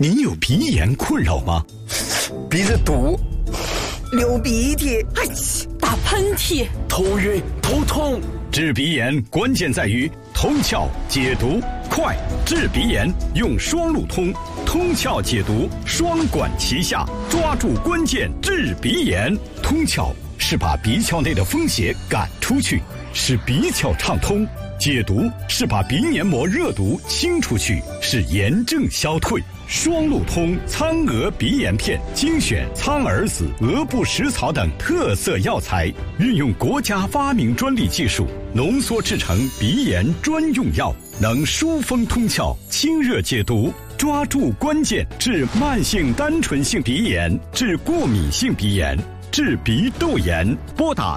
你有鼻炎困扰吗？ 鼻子堵，流鼻涕， 打喷嚏， 头晕头痛。 治鼻炎关键在于通窍解毒快，治鼻炎用双路通，通窍解毒双管齐下，抓住关键治鼻炎。通窍是把鼻窍内的风邪赶出去，使鼻窍畅通；解毒是把鼻黏膜热毒清出去，使炎症消退。双路通苍蛾鼻炎片精选苍耳子、鹅不食草等特色药材，运用国家发明专利技术浓缩制成鼻炎专用药，能疏风通窍、清热解毒，抓住关键治慢性单纯性鼻炎、治过敏性鼻炎、治鼻窦炎。拨打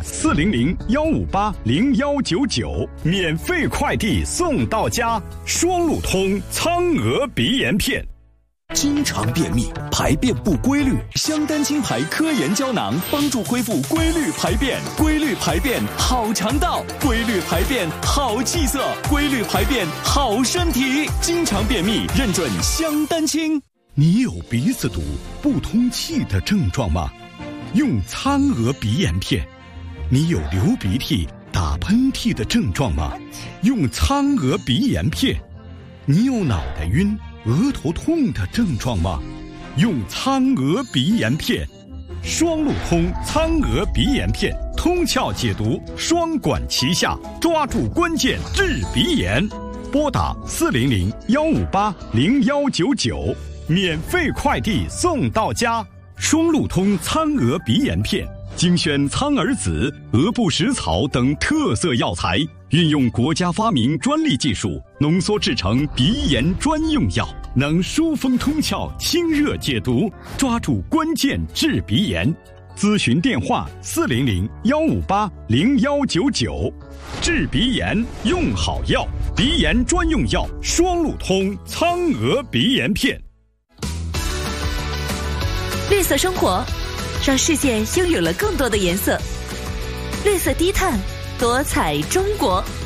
400-158-0199，免费快递送到家。双路通苍蛾鼻炎片。 经常便秘、排便不规律，香丹清排科研胶囊帮助恢复规律排便。规律排便好肠道，规律排便好气色，规律排便好身体。经常便秘认准香丹清。 你有鼻子堵、不通气的症状吗？用苍蛾鼻炎片。你有流鼻涕、打喷嚏的症状吗？用苍蛾鼻炎片。你有脑袋晕、额头痛的症状吗？用苍蛾鼻炎片。双路通苍蛾鼻炎片，通窍解毒双管齐下，抓住关键治鼻炎。拨打400-158-0199，免费快递送到家。双路通苍蛾鼻炎片精选苍耳子、鹅不食草等特色药材，运用国家发明专利技术浓缩制成鼻炎专用药，能疏风通窍、清热解毒，抓住关键治鼻炎。咨询电话400-158-0199。治鼻炎用好药，鼻炎专用药双路通苍蛾鼻炎片。 绿色生活，让世界拥有了更多的颜色。绿色低碳，多彩中国。